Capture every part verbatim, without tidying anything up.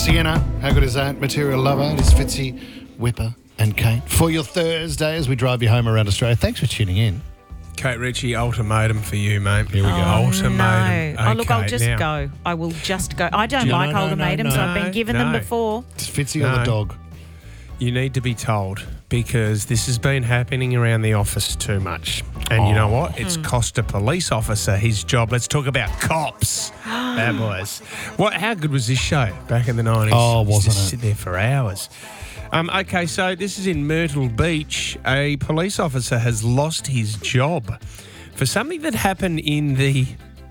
Sienna, how good is that? Material Lover, it is Fitzy, Whipper and Kate. For your Thursday as we drive you home around Australia. Thanks for tuning in. Kate Ritchie, ultimatum for you, mate. Here we go. Oh, Ultimatum. no. Okay, oh, look, I'll just now. go. I will just go. I don't No, like no, no, ultimatums. no. I've been given No. them before. It's Fitzy or No. the dog? You need to be told because this has been happening around the office too much. And you know what? It's cost a police officer his job. Let's talk about cops. Bad boys. What? How good was this show back in the nineties? Oh, Used to wasn't it? Sit there for hours. Um, okay, so this is in Myrtle Beach. A police officer has lost his job for something that happened in the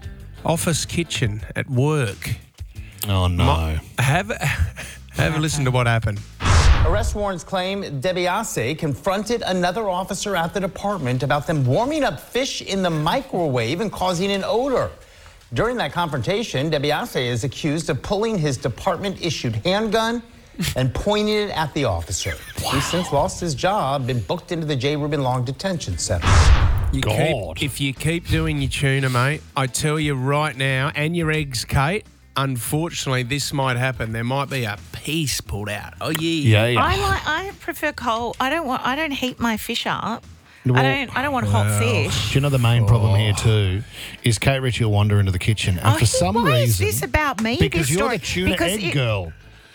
office kitchen at work. Oh, no. Mo- Have, have a listen to what happened. Arrest warrants claim DeBiase confronted another officer at the department about them warming up fish in the microwave and causing an odor. During that confrontation, DeBiase is accused of pulling his department-issued handgun and pointing it at the officer. He's since lost his job, been booked into the J. Reuben Long Detention Center. You God. Keep, if you keep doing your tuna, mate, I tell you right now, and your eggs, Kate, unfortunately, this might happen. There might be a piece pulled out. Oh, yeah. Yeah, yeah. I like. I prefer cold. I don't want. I don't heat my fish up. Well, I don't. I don't want hot fish. Do you know the main problem here too is Kate Ritchie will wander into the kitchen and Oh, for some why reason... is this about me? Because this you're story? the tuna because egg it- girl.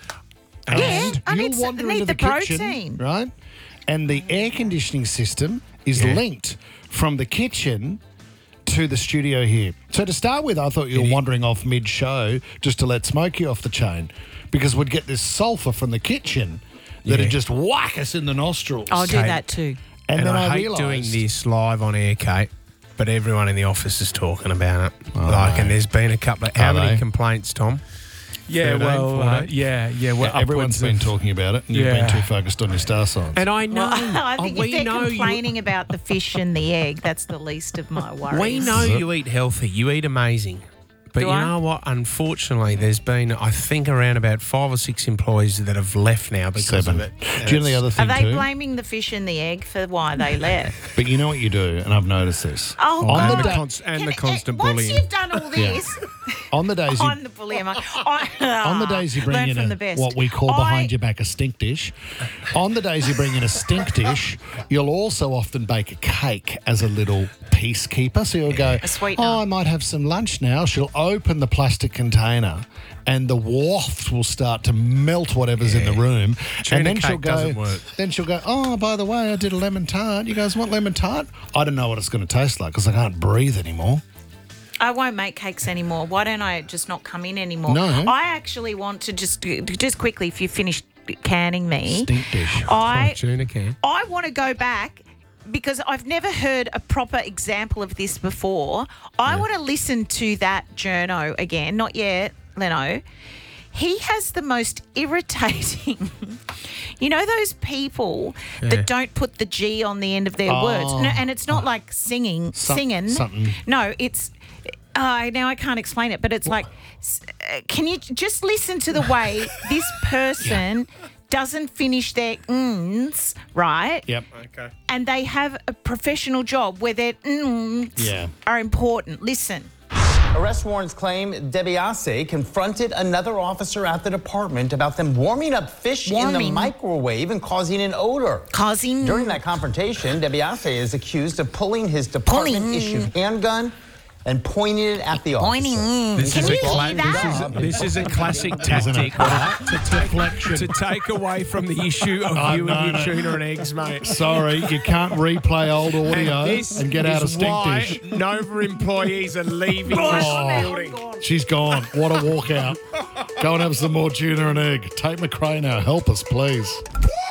Yeah, And I you'll need, wander need into the, the, kitchen, protein. right? And the air conditioning system is Yeah. linked from the kitchen to the studio here. So to start with, I thought you were wandering off mid-show just to let Smokey off the chain because we'd get this sulphur from the kitchen that'd Yeah. just whack us in the nostrils. I'll do Kate. that too. and, And, then I, I, hate realised... doing this live on air, Kate, but everyone in the office is talking about it. like, and there's been a couple of... How Are many they? complaints, Tom? Yeah, thirteen, well, uh, fourteen? yeah, yeah. Well, Yeah, everyone's been upwards of- talking about it and you've been Yeah. too focused on your star signs. And I know... Well, I think oh, if we they're know complaining about the fish and the egg, that's the least of my You, worries. we know you eat healthy. You eat amazing. But Do you I? know what? Unfortunately, there's been, I think, around about five or six employees that have left now because Seven. of it. Do you know the other Are thing they too? blaming the fish and the egg for why they left? But you know what you do, and I've noticed this. Oh, On God. the and the, da- const- and Can- the constant Once bullying. you've done all this, On the days you I'm the bully. Am I? I- On the days you bring Learn in from a, the best. what we call I- behind your back a stink dish, on the days you bring in a stink dish, you'll also often bake a cake as a little peacekeeper. So you'll go, A sweetener. oh, I might have some lunch now. She'll open the plastic container and the waft will start to melt whatever's in the room. Tuna and then cake she'll go, doesn't work. then she'll go, oh, by the way, I did a lemon tart. You guys want lemon tart? I don't know what it's going to taste like because I can't breathe anymore. I won't make cakes anymore. Why don't I just not come in anymore? No. I actually want to just just quickly, if you finish canning me, Stink dish. I Tuna can. I want to go back because I've never heard a proper example of this before. I want to listen to that journo again. Not yet, Leno. He has the most irritating, you know, those people Yeah. that don't put the G on the end of their Oh. words. No, and it's not like singing, Some- singing. something. No, it's, uh, now I can't explain it, but it's like, s- uh, can you just listen to the way this person doesn't finish their ms, right? Yep. Okay. And they have a professional job where their ms Yeah. are important. Listen. Arrest warrants claim DeBiase confronted another officer at the department about them warming up fish in the Warming. microwave and causing an odor. Causing During that confrontation, DeBiase is accused of pulling his department-issued handgun and pointing it at the Pointing. officer. This Can is you a cla- hear this is that? a, this is a classic Isn't it? tactic, right? To take, Deflection. to take away from the issue of I you know, and your no. tuna and eggs, mate. Sorry, you can't replay old audio And and, this get out a is stink why dish. Nova employees are leaving Oh, this I'm building. gone. She's gone. What a walkout. Go and have some more tuna and egg. Take McRae now. Help us, please.